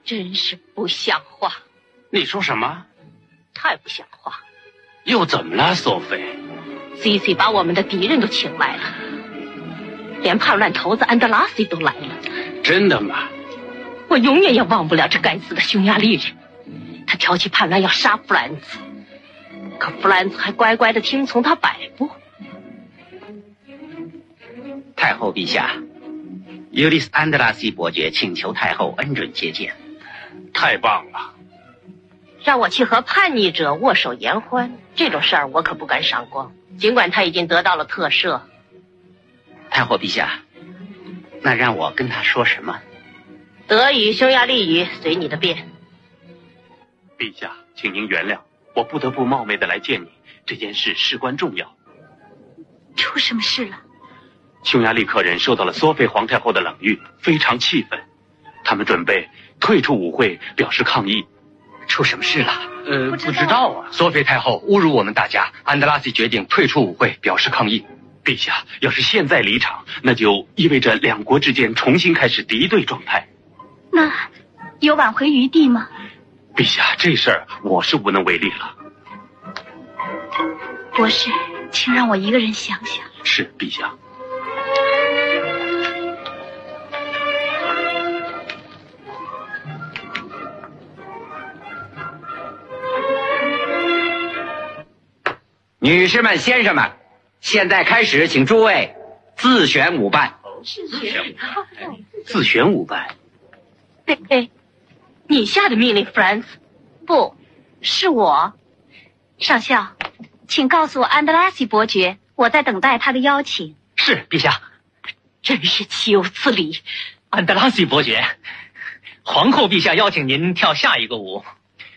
真是不像话！ 你说什么？ 太不像话！ 又怎么了，索菲 ？Cici 把我们的敌人都请来了，连叛乱头子安德拉西都来了。 真的吗？ 我永远也忘不了这该死的匈牙利人。他挑起叛乱要杀弗兰茨，可弗兰茨还乖乖地听从他摆布。 太后陛下，尤利斯·安德拉西伯爵请求太后恩准接见。 太棒了！ 让我去和叛逆者握手言欢，这种事儿我可不敢赏光，尽管他已经得到了特赦。 太后陛下，那让我跟他说什么？ 德语、匈牙利语随你的便。 陛下，请您原谅，我不得不冒昧的来见你，这件事事关重要。 出什么事了？ 匈牙利客人受到了索菲皇太后的冷遇，非常气愤，他们准备退出舞会，表示抗议。 出什么事了？ 不知道啊。 索菲太后侮辱我们大家，安德拉西决定退出舞会，表示抗议。 陛下，要是现在离场，那就意味着两国之间重新开始敌对状态。 那有挽回余地吗？ 陛下，这事儿我是无能为力了。 博士，请让我一个人想想。 是，陛下。 女士们、先生们，现在开始，请诸位自选舞伴。 自选舞伴。 嘿，你下的命令，弗兰茨？ 不，是我。上校，请告诉安德拉西伯爵，我在等待他的邀请。 是，陛下。 真是岂有此理！ 安德拉西伯爵，皇后陛下邀请您跳下一个舞。